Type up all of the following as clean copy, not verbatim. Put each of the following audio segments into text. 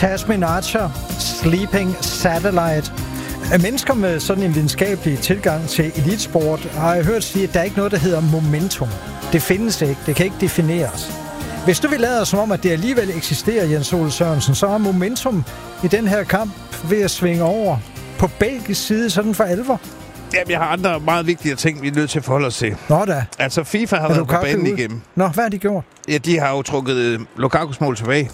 Tasmin Archer, Sleeping Satellite. Mennesker med sådan en videnskabelig tilgang til elitesport har jeg hørt sige, at der er ikke noget, der hedder momentum. Det findes ikke. Det kan ikke defineres. Hvis du vil lade som om, at det alligevel eksisterer, Jens Ole Sørensen, så er momentum i den her kamp ved at svinge over på belgisk side sådan for alvor. Jamen, jeg har andre meget vigtige ting, vi er nødt til at forholde os til. Nå da. Altså, FIFA har været på banen igennem. Nå, hvad har de gjort? Ja, de har jo trukket Lukakus mål tilbage.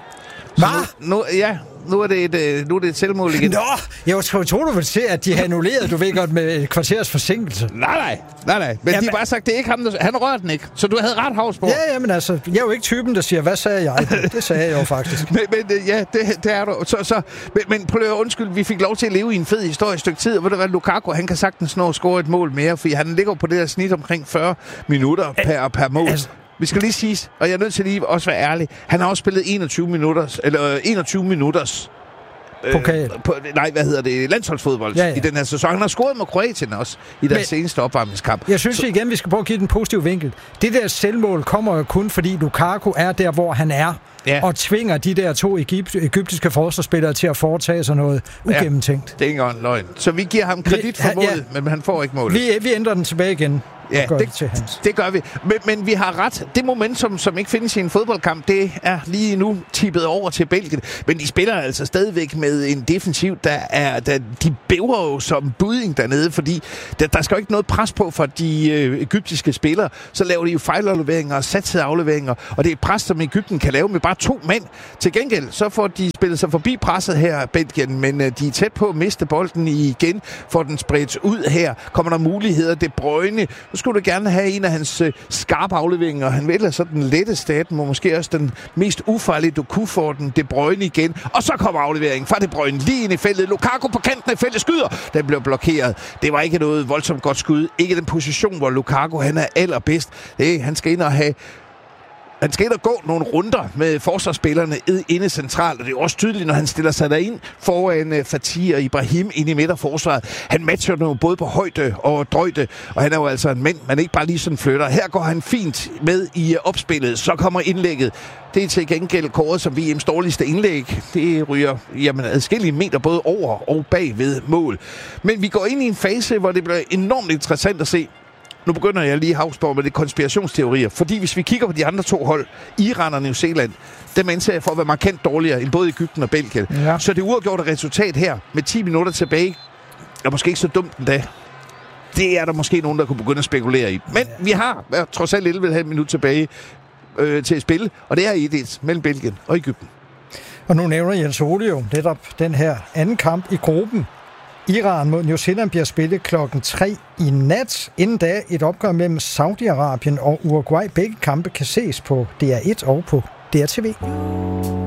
Hvad? Nu er det et selvmål igen. Nå, jeg tror du vil se, at de har annulleret, du ved godt, med et kvarters forsinkelse. Nej. Men jamen, de har bare sagt, det er ikke ham, han rørte den ikke. Så du havde ret, Havsborg. Ja, men altså, jeg er jo ikke typen, der siger, hvad sagde jeg? Det sagde jeg jo faktisk. men det er du. Men prøv at undskyld, vi fik lov til at leve i en fed historie et stykke tid. Ved du hvad, Lukaku, han kan sagtens nå at score et mål mere, fordi han ligger på det her snit omkring 40 minutter per mål. Altså, vi skal lige sige, og jeg er nødt til lige også være ærlig, han har også spillet 21 minutters pokal. Landsholdsfodbold i den her sæson. Han har scoret med Kroatien også i deres seneste opvarmningskamp. Jeg synes igen, vi skal prøve at give den positive vinkel. Det der selvmål kommer jo kun, fordi Lukaku er der, hvor han er, og tvinger de der to egyptiske forsvarsspillere til at foretage sig noget ugennemtænkt. Det er ikke engang løgn. Så vi giver ham kredit for målet, men han får ikke målet. Vi ændrer den tilbage igen. Ja, det gør vi. Men vi har ret. Det momentum, som ikke findes i en fodboldkamp, det er lige nu tippet over til Belgien. Men de spiller altså stadigvæk med en defensiv, de bæver jo som budding dernede, fordi der skal jo ikke noget pres på for de egyptiske spillere. Så laver de jo fejlafleveringer og satsede afleveringer, og det er et pres, som Egypten kan lave med bare 2 mænd. Til gengæld, så får de spillet sig forbi presset her, Belgien, men de er tæt på at miste bolden igen, får den spredt ud her. Kommer der muligheder, De Bruyne. Nu skulle du gerne have en af hans skarpe afleveringer. Han vælger så den lette staten, og måske også den mest ufarlige, du kunne få den, De Bruyne igen. Og så kommer afleveringen fra De Bruyne lige ind i feltet. Lukaku på kanten af feltet skyder. Den blev blokeret. Det var ikke noget voldsomt godt skud. Ikke den position, hvor Lukaku han er allerbedst. Han skal ind og have Han skal ind og gå nogle runder med forsvarsspillerne inde centralt, og det er også tydeligt, når han stiller sig derind foran Fatih og Ibrahim ind i midterforsvaret. Han matcher nu både på højde og drøjde, og han er jo altså en mand, man ikke bare lige sådan flytter. Her går han fint med i opspillet, så kommer indlægget. Det er til gengæld kåret som VM's dårligste indlæg. Det ryger adskillige meter både over og bag ved mål. Men vi går ind i en fase, hvor det bliver enormt interessant at se. Nu begynder jeg lige Havsborg med det konspirationsteorier, fordi hvis vi kigger på de andre to hold, Iran og New Zealand, dem anser jeg for at være markant dårligere end både Egypten og Belgien. Ja. Så det uafgjorte resultat her, med 10 minutter tilbage, er måske ikke så dumt endda. Det er der måske nogen, der kunne begynde at spekulere i. Men vi har trods alt 11,5 minut tilbage til at spille, og det er 1-1 mellem Belgien og Egypten. Og nu nævner Jens Ole jo netop den her anden kamp i gruppen. Iran mod New Zealand bliver spillet 3:00 i nat. Inden da et opgør mellem Saudi-Arabien og Uruguay. Begge kampe kan ses på DR1 og på DRTV.